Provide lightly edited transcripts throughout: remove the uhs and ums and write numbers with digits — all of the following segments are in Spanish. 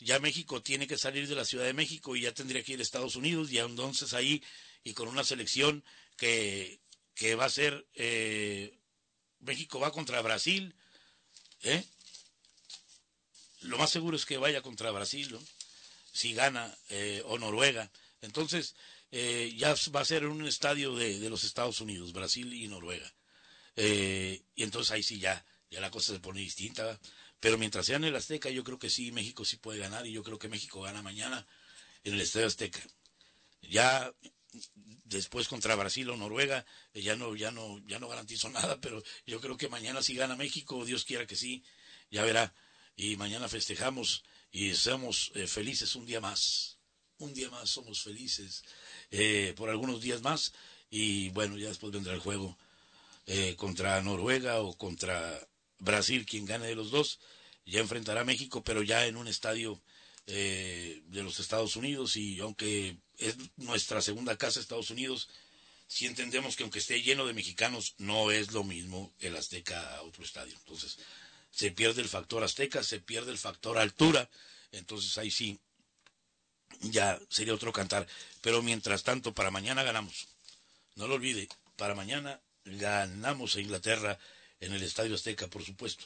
ya México tiene que salir de la Ciudad de México y ya tendría que ir a Estados Unidos, y entonces ahí, y con una selección que va a ser, México va contra Brasil, lo más seguro es que vaya contra Brasil, ¿no? Si gana, o Noruega. Entonces, ya va a ser en un estadio de los Estados Unidos, Brasil y Noruega. Y entonces ahí sí ya la cosa se pone distinta, ¿verdad? Pero mientras sea en el Azteca, yo creo que sí, México sí puede ganar, y yo creo que México gana mañana en el Estadio Azteca. Ya después contra Brasil o Noruega, ya no garantizo nada, pero yo creo que mañana sí gana México, Dios quiera que sí, ya verá. Y mañana festejamos y seamos felices un día más somos felices, por algunos días más, y bueno, ya después vendrá el juego contra Noruega o contra Brasil. Quien gane de los dos ya enfrentará a México, pero ya en un estadio de los Estados Unidos, y aunque es nuestra segunda casa Estados Unidos, sí entendemos que aunque esté lleno de mexicanos, no es lo mismo el Azteca a otro estadio. Entonces se pierde el factor Azteca, se pierde el factor altura, entonces ahí sí ya sería otro cantar. Pero mientras tanto, para mañana ganamos, no lo olvide, para mañana ganamos a Inglaterra en el Estadio Azteca, por supuesto.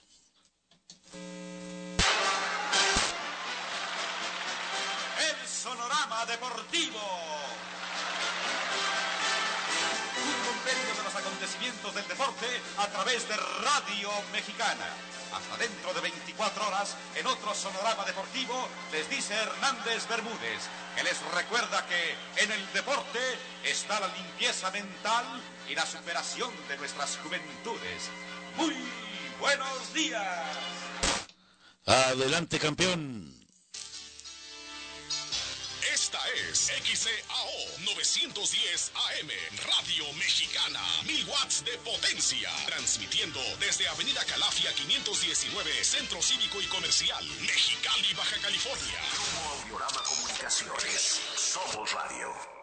El Sonorama Deportivo. Un compendio de los acontecimientos del deporte a través de Radio Mexicana. Hasta dentro de 24 horas, en otro Sonorama Deportivo, les dice Hernández Bermúdez, que les recuerda que en el deporte está la limpieza mental y la superación de nuestras juventudes. ¡Muy buenos días! Adelante, campeón. Esta es XCAO 910 AM, Radio Mexicana, 1000 watts de potencia, transmitiendo desde Avenida Calafia 519, Centro Cívico y Comercial, Mexicali, Baja California. Grupo Audiorama Comunicaciones, somos radio.